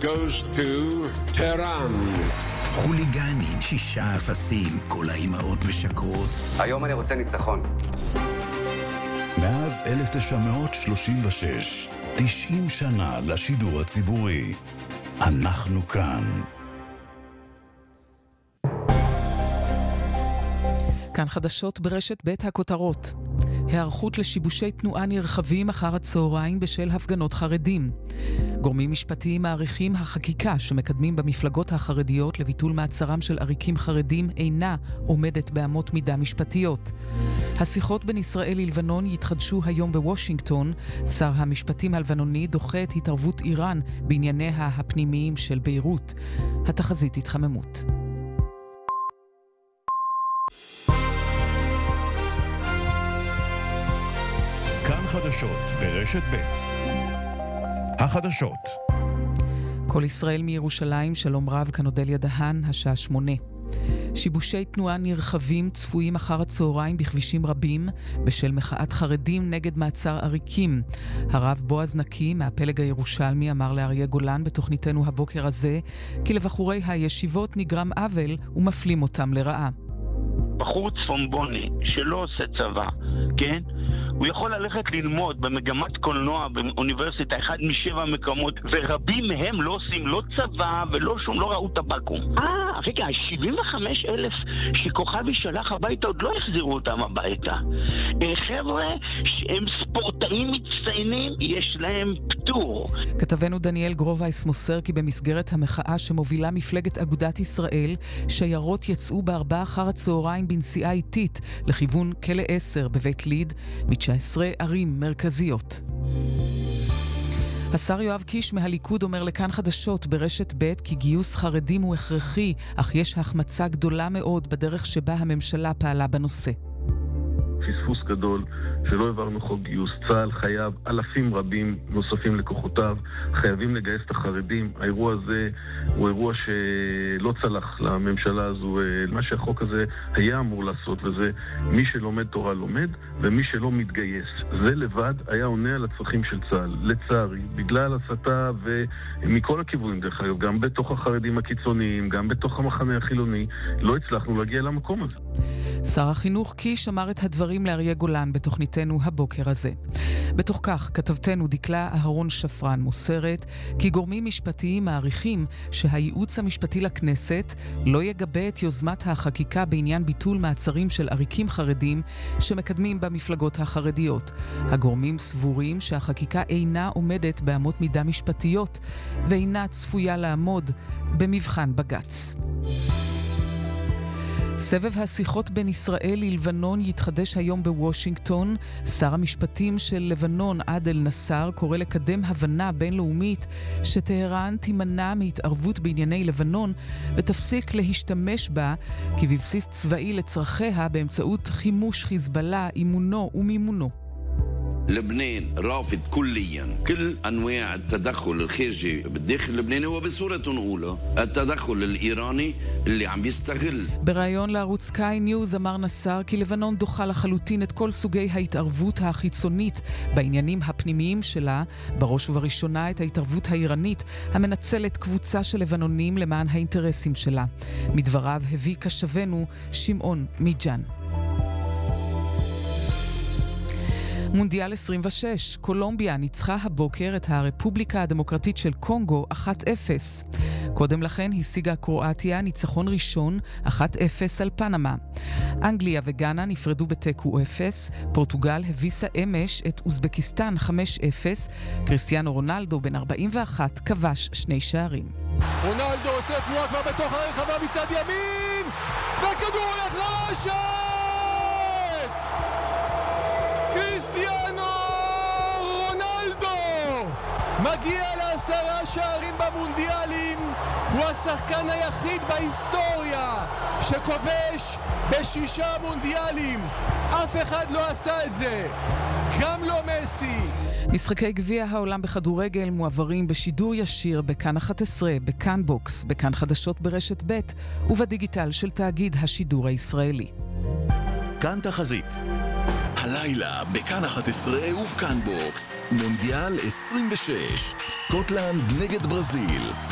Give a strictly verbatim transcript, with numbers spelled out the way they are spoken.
goes to Tehran. חוליגנים, שישה אפסים, כל האימהות משקרות. היום אני רוצה ניצחון. מאז אלף תשע מאות שלושים ושש, תשעים שנה לשידור הציבורי. אנחנו כאן. כאן חדשות ברשת בית הכותרות. הערכות לשיבושי תנועה נרחבים אחר הצהריים בשל הפגנות חרדים. גורמים משפטיים מעריכים החקיקה שמקדמים במפלגות החרדיות לביטול מעצרם של עריקים חרדים אינה עומדת באמות מידה משפטיות. השיחות בין ישראל ללבנון יתחדשו היום בוושינגטון. שר המשפטים הלבנוני דוחה את התערבות איראן בענייניה הפנימיים של ביירות. התחזית התחממות. כאן חדשות ברשת ב'. החדשות. כל ישראל מירושלים, שלום רב, כאן אודליה דהן, השעה שמונה. שיבושי תנועה נרחבים צפויים אחר הצהריים בכבישים רבים בשל מחאת חרדים נגד מעצר עריקים. הרב בועז נקי מהפלג הירושלמי אמר לאריה גולן בתוכניתנו הבוקר הזה כי לבחורי הישיבות נגרם עוול ומפלים אותם לרעה. בחור צפונבוני שלא עושה צבא, כן? הוא יכול ללכת ללמוד במגמת קולנוע באוניברסיטה, אחד משבע מקומות, ורבים מהם לא עושים לא צבא ולא שום, לא ראו טבקום. אה, רגע, שבעים וחמישה אלף שכוכבי שלח הביתה עוד לא החזירו אותם הביתה. חבר'ה שהם ספורטאים מצטיינים, יש להם פטור. כתבנו דניאל גרובייס מוסר כי במסגרת המחאה שמובילה מפלגת אגודת ישראל, שיירות יצאו בארבעה אחר הצהריים בנסיעה איטית לכיוון כלא עשר בבית ליד, תשע עשרה ערים מרכזיות. השר יואב קיש מהליכוד אומר לכאן חדשות ברשת ב' כי גיוס חרדים הוא הכרחי, אך יש החמצה גדולה מאוד בדרך שבה הממשלה פעלה בנושא. פספוס גדול שלא העברנו חוק גיוס. צה"ל חייב אלפים רבים נוספים לכוחותיו, חייבים לגייס את החרדים. האירוע הזה הוא אירוע שלא צלח לממשלה הזו. מה שהחוק הזה היה אמור לעשות, וזה מי שלומד תורה לומד ומי שלא מתגייס. זה לבד היה עונה על הצרכים של צה"ל. לצערי, בגלל הסתה ומכל הכיוונים דרך אגב, גם בתוך החרדים הקיצוניים, גם בתוך המחנה החילוני, לא הצלחנו להגיע למקום הזה. שר החינוך קיש אמר את הדברים לאריה גולן בתוכניתנו הבוקר הזה. בתוך כך, כתבתנו דקלה אהרון שפרן מוסרת כי גורמים משפטיים מעריכים שהייעוץ המשפטי לכנסת לא יגבה את יוזמת החקיקה בעניין ביטול מעצרים של עריקים חרדים שמקדמים במפלגות החרדיות. הגורמים סבורים שהחקיקה אינה עומדת באמות מידה משפטיות ואינה צפויה לעמוד במבחן בג"ץ. סבב השיחות בין ישראל ללבנון יתחדש היום בוושינגטון. שר המשפטים של לבנון עדל נסר קורא לקדם הבנה בינלאומית שטהרן תימנע מהתערבות בענייני לבנון ותפסיק להשתמש בה כבבסיס צבאי לצרכיה באמצעות חימוש חיזבאללה, אימונו ומימונו. لبنان رافض كليا كل أنواع التدخل الخارجي بالداخل اللبناني وبصورة أولى التدخل الإيراني اللي عم يستغل. בראיון לערוץ סקאי ניוז אמר נסר כי לבנון דוחה לחלוטין את כל סוגי ההתערבות החיצונית בעניינים הפנימיים שלה, בראש ובראשונה את ההתערבות האיראנית המנצלת קבוצה של לבנונים למען האינטרסים שלה. מדבריו הביא כשבנו שמעון מיג'אן. מונדיאל עשרים ושש, קולומביה ניצחה הבוקר את הרפובליקה הדמוקרטית של קונגו אחת אפס. קודם לכן השיגה קרואטיה ניצחון ראשון אחת אפס על פנמה. אנגליה וגאנה נפרדו בתיקו אפס, פורטוגל הביסה אמש את אוזבקיסטן חמש אפס, קריסטיאנו רונלדו בן ארבעים ואחת כבש שני שערים. רונלדו עושה תנועה כבר בתוך הרחבה מצד ימין, והכדור הולך לרשת! קריסטיאנו רונלדו מגיע לעשרה שערים במונדיאלים, הוא השחקן היחיד בהיסטוריה שכובש בשישה מונדיאלים. אף אחד לא עשה את זה, גם לא מסי. משחקי גביע העולם בכדורגל מועברים בשידור ישיר בכאן אחת עשרה, בכאן בוקס, בכאן חדשות ברשת ב' ובדיגיטל של תאגיד השידור הישראלי. כאן תחזית. הלילה בכאן אחת עשרה ובכאן בוקס, מונדיאל עשרים ושש, סקוטלנד נגד ברזיל.